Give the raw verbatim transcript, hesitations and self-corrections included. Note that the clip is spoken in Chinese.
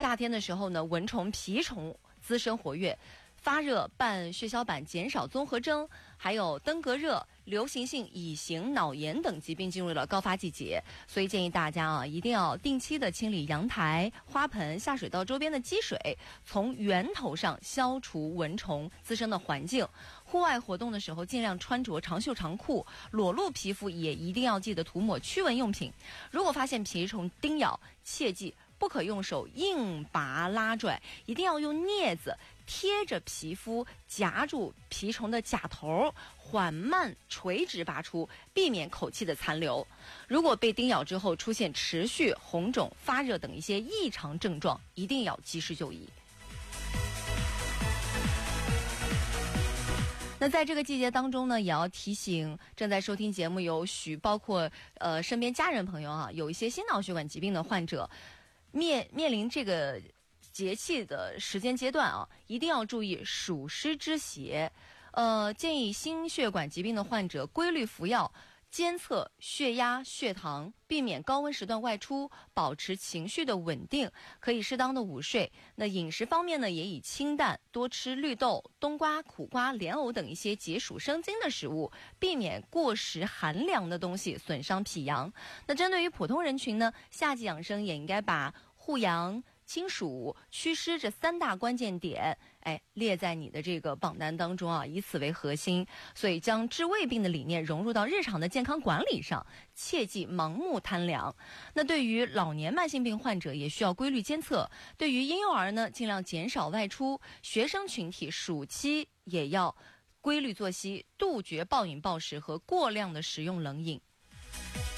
夏天的时候呢，蚊虫、蜱虫滋生活跃，发热伴血小板减少综合征，还有登革热、流行性乙型脑炎等疾病进入了高发季节，所以建议大家啊，一定要定期的清理阳台、花盆、下水道周边的积水，从源头上消除蚊虫滋生的环境。户外活动的时候，尽量穿着长袖长裤，裸露皮肤也一定要记得涂抹驱蚊用品。如果发现蜱虫叮咬，切记不可用手硬拔拉拽，一定要用镊子贴着皮肤夹住蜱虫的甲头，缓慢垂直拔出，避免口气的残留。如果被叮咬之后出现持续红肿、发热等一些异常症状，一定要及时就医。那在这个季节当中呢，也要提醒正在收听节目有许包括呃身边家人朋友啊，有一些心脑血管疾病的患者，面面临这个节气的时间阶段啊，一定要注意暑湿之邪。呃，建议心血管疾病的患者规律服药，监测血压、血糖，避免高温时段外出，保持情绪的稳定，可以适当的午睡。那饮食方面呢，也以清淡，多吃绿豆、冬瓜、苦瓜、莲藕等一些解暑生津的食物，避免过食寒凉的东西损伤脾阳。那针对于普通人群呢，夏季养生也应该把护阳、清暑、祛湿这三大关键点，哎，列在你的这个榜单当中啊，以此为核心。所以将治胃病的理念融入到日常的健康管理上，切忌盲目贪凉。那对于老年慢性病患者，也需要规律监测。对于婴幼儿呢，尽量减少外出。学生群体暑期也要规律作息，杜绝暴饮暴食和过量的食用冷饮。